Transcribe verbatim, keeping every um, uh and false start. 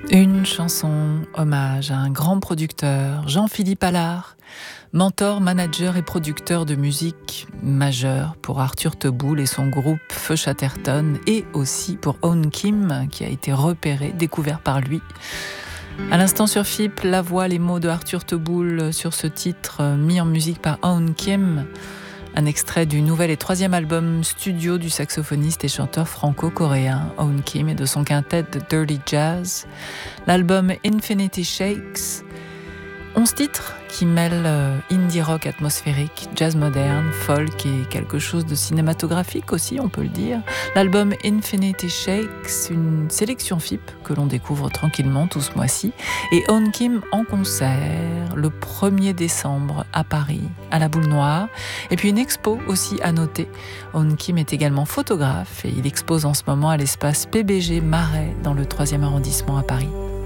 Une chanson hommage à un grand producteur, Jean-Philippe Allard, mentor, manager et producteur de musique majeur pour Arthur Teboul et son groupe Feu Chatterton, et aussi pour Awn Kim, qui a été repéré, découvert par lui. À l'instant sur F I P, la voix, les mots de Arthur Teboul sur ce titre mis en musique par Awn Kim, un extrait du nouvel et troisième album studio du saxophoniste et chanteur franco-coréen Awn Kim et de son quintet de Dirty Jazz, l'album Infinity Shakes. Onze titres qui mêlent indie rock atmosphérique, jazz moderne, folk et quelque chose de cinématographique aussi, on peut le dire. L'album Infinity Shakes, une sélection F I P que l'on découvre tranquillement tout ce mois-ci. Et Awn Kim en concert le premier décembre à Paris, à la Boule Noire. Et puis une expo aussi à noter. Awn Kim est également photographe et il expose en ce moment à l'espace P B G Marais dans le troisième arrondissement à Paris.